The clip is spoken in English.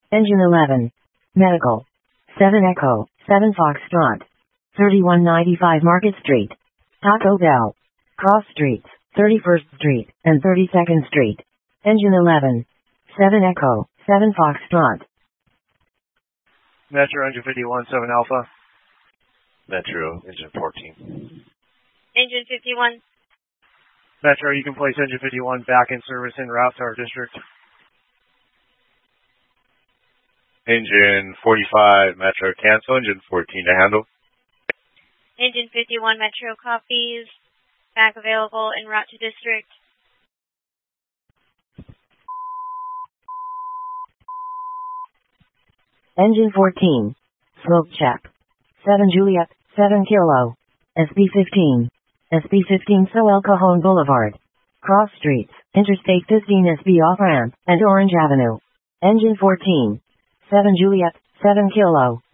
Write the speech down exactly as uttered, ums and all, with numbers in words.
Engine eleven. Medical. seven Echo, seven Foxtrot. thirty-one ninety-five Market Street. Taco Bell. Cross Streets, thirty-first Street, and thirty-second Street. Engine eleven. seven Echo, seven Foxtrot. Metro Engine fifty-one, seven Alpha. Metro Engine fourteen. Engine fifty-one. Metro, you can place Engine fifty-one back in service en route to our district. Engine forty-five, Metro, cancel. Engine fourteen to handle. Engine fifty-one, Metro, copies. Back available en route to district. Engine fourteen. Smoke check. seven Juliet, seven Kilo. S B fifteen. S B fifteen So El Cajon Boulevard. Cross Streets, Interstate fifteen S B off-ramp, and Orange Avenue. Engine fourteen. seven Juliet, seven Kilo.